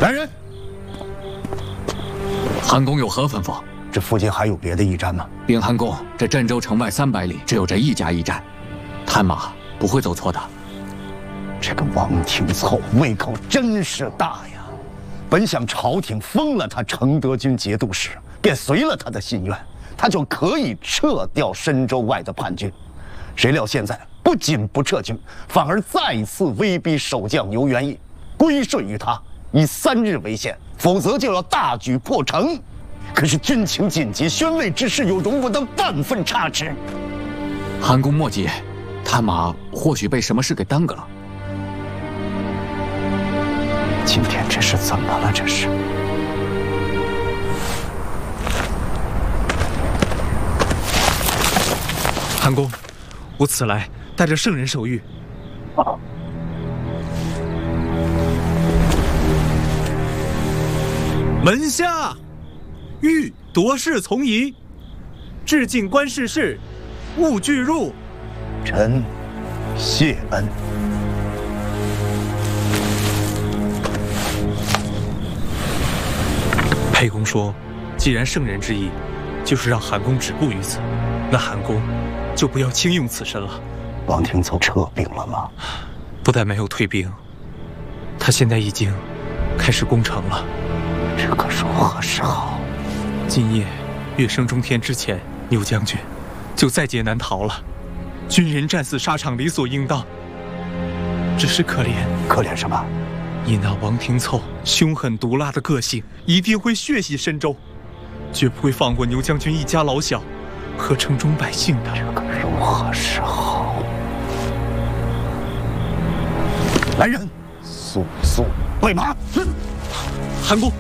来人！ 韩公有何吩咐？ 这附近还有别的驿站吗？ 禀韩公，这镇州城外300里只有这一家驿站，探马不会走错的。 这个王廷凑胃口真是大呀！本想朝廷封了他承德军节度使，便随了他的心愿，他就可以撤掉深州外的叛军。谁料现在不仅不撤军，反而再次威逼守将牛元义归顺于他，以3日为限，否则就要大举破城。可是军情紧急，宣慰之事又容不得半分差池。 韩公莫急，探马或许被什么事给耽搁了。 今天这是怎么了？这是。 韩公，我此来带着圣人手谕。门下，欲夺事从宜，致敬官事事，勿拒入。 臣谢恩。 沛公说，既然圣人之意就是让韩公止步于此，那韩公就不要轻用此身了。 王廷凑撤兵了吗？ 不但没有退兵，他现在已经开始攻城了。 这可如何是好？ 今夜月升中天之前，牛将军就在劫难逃了。军人战死沙场理所应当，只是可怜。 可怜什么？ 以那王廷凑凶狠毒辣的个性，一定会血洗深州，绝不会放过牛将军一家老小和城中百姓的。 这可如何是好？来人，速速备马！ 韩公，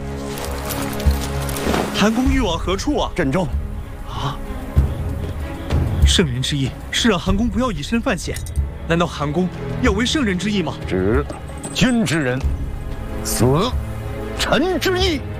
韩公欲往何处啊？ 镇州。 啊！圣人之意是让韩公不要以身犯险，难道韩公要违圣人之意吗？ 指君之人，死臣之意。